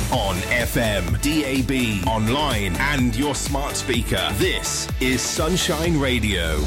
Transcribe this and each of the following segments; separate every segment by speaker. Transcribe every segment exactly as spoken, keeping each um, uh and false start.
Speaker 1: On F M, D A B, online and your smart speaker. This is Sunshine Radio.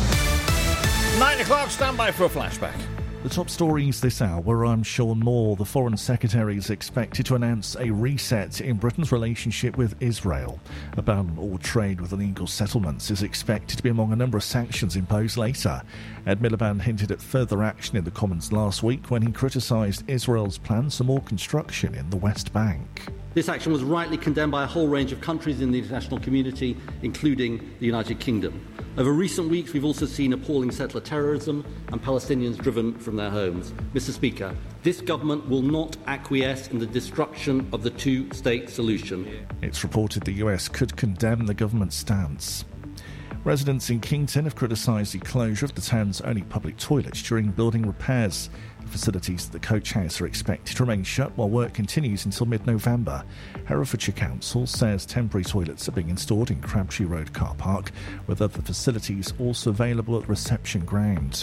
Speaker 2: Nine o'clock, stand by for a flashback.
Speaker 3: The top stories this hour, I'm Sean Moore. The Foreign Secretary is expected to announce a reset in Britain's relationship with Israel. A ban on all trade with illegal settlements is expected to be among a number of sanctions imposed later. Ed Miliband hinted at further action in the Commons last week when he criticised Israel's plans for more construction in the West Bank.
Speaker 4: This action was rightly condemned by a whole range of countries in the international community, including the United Kingdom. Over recent weeks, we've also seen appalling settler terrorism and Palestinians driven from their homes. Mister Speaker, this government will not acquiesce in the destruction of the two-state solution.
Speaker 3: It's reported the U S could condemn the government's stance. Residents in Kington have criticised the closure of the town's only public toilets during building repairs. The facilities at the coach house are expected to remain shut while work continues until mid-November. Herefordshire Council says temporary toilets are being installed in Crabtree Road car park, with other facilities also available at the reception ground.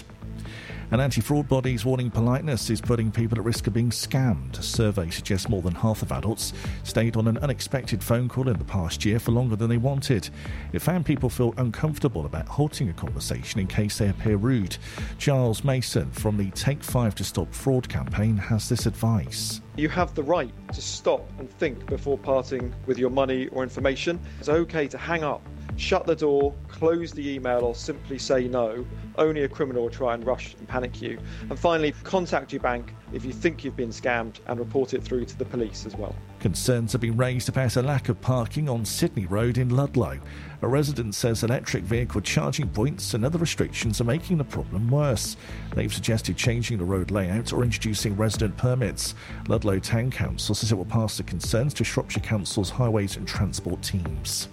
Speaker 3: An anti-fraud body's warning politeness is putting people at risk of being scammed. A survey suggests more than half of adults stayed on an unexpected phone call in the past year for longer than they wanted. It found people feel uncomfortable about halting a conversation in case they appear rude. Giles Mason from the Take Five to Stop Fraud campaign has this advice.
Speaker 5: You have the right to stop and think before parting with your money or information. It's okay to hang up, shut the door, close the email, or simply say no. Only a criminal will try and rush and panic you. And finally, contact your bank if you think you've been scammed and report it through to the police as well.
Speaker 3: Concerns have been raised about a lack of parking on Sydney Road in Ludlow. A resident says electric vehicle charging points and other restrictions are making the problem worse. They've suggested changing the road layout or introducing resident permits. Ludlow Town Council says it will pass the concerns to Shropshire Council's highways and transport teams.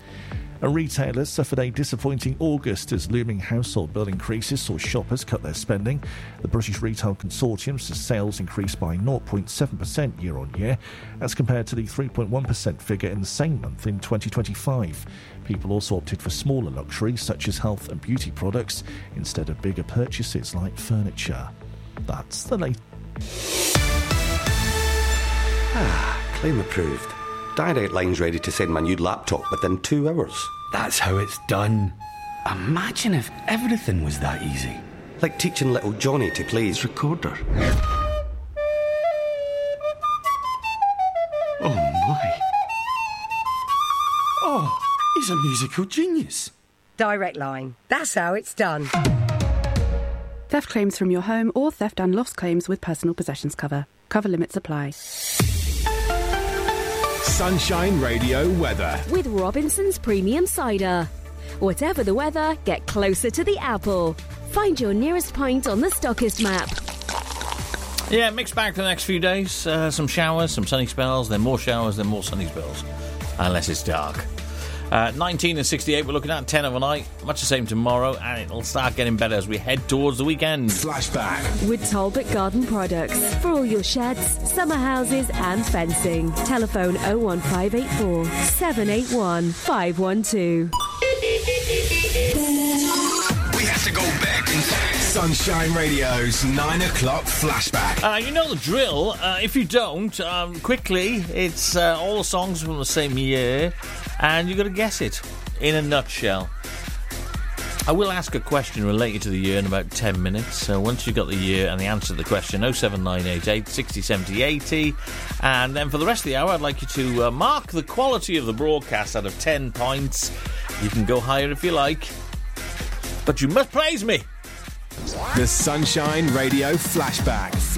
Speaker 3: And retailers suffered a disappointing August as looming household bill increases saw shoppers cut their spending. The British Retail Consortium says sales increased by zero point seven percent year on year, as compared to the three point one percent figure in the same month in twenty twenty-five. People also opted for smaller luxuries such as health and beauty products instead of bigger purchases like furniture. That's the latest.
Speaker 6: Ah, claim approved. Direct Line's ready to send my new laptop within two hours.
Speaker 7: That's how it's done. Imagine if everything was that easy.
Speaker 6: Like teaching little Johnny to play his recorder.
Speaker 7: Oh my. Oh, he's a musical genius.
Speaker 8: Direct Line. That's how it's done.
Speaker 9: Theft claims from your home or theft and loss claims with personal possessions cover. Cover limits apply.
Speaker 1: Sunshine Radio weather.
Speaker 10: With Robinson's Premium Cider. Whatever the weather, get closer to the apple. Find your nearest pint on the Stockist map.
Speaker 2: Yeah, mixed bag for the next few days. Uh, some showers, some sunny spells, then more showers, then more sunny spells. Unless it's dark. Uh, nineteen and sixty-eight we're looking at, ten overnight. Much the same tomorrow, and it'll start getting better as we head towards the weekend.
Speaker 1: Flashback.
Speaker 10: With Talbot Garden Products. For all your sheds, summer houses and fencing. Telephone oh one five eight four, seven eight one, five one two.
Speaker 1: We have to go back in time. Sunshine Radio's nine o'clock flashback.
Speaker 2: Uh, you know the drill. Uh, if you don't, um, quickly, it's uh, all the songs from the same year, and you've got to guess it in a nutshell. I will ask a question related to the year in about ten minutes. So once you've got the year and the answer to the question, oh seven nine eight eight, six oh seven oh, eighty. And then for the rest of the hour, I'd like you to uh, mark the quality of the broadcast out of ten points. You can go higher if you like, but you must praise me.
Speaker 1: The Sunshine Radio flashback.